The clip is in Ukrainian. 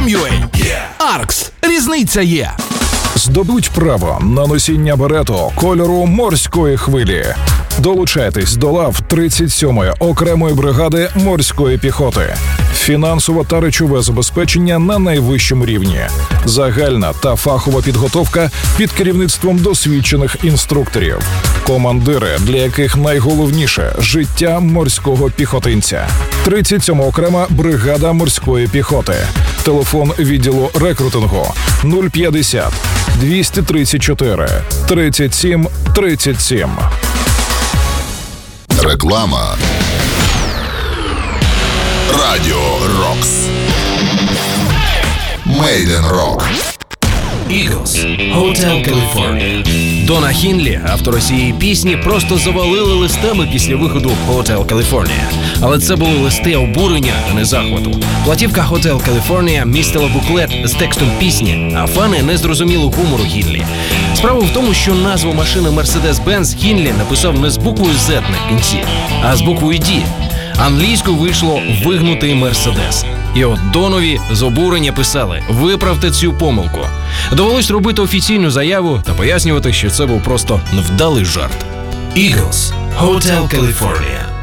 Arks.com.ua. Arks. Різниця є. Здобудь право на носіння берету кольору морської хвилі. Долучайтесь до лав 37-ї окремої бригади морської піхоти. Фінансове та речове забезпечення на найвищому рівні. Загальна та фахова підготовка під керівництвом досвідчених інструкторів. Командири, для яких найголовніше – життя морського піхотинця. 37-ма окрема бригада морської піхоти. Телефон відділу рекрутингу 050 234 37 37. Реклама. Радіо Рокс. Made in Rock. Eagles. Hotel California. Дона Хінлі, автор цієї пісні, просто завалили листами після виходу Hotel California. Але це були листи обурення, а не захвату. Платівка Hotel California містила буклет з текстом пісні, а фани не зрозуміли гумору Хінлі. Справа в тому, що назву машини Mercedes-Benz Хінлі написав не з буквою Z на кінці, а з буквою D. Англійською вийшло «вигнутий Мерседес». І от Донові з обурення писали «виправте цю помилку». Довелось робити офіційну заяву та пояснювати, що це був просто невдалий жарт. Eagles. Hotel California.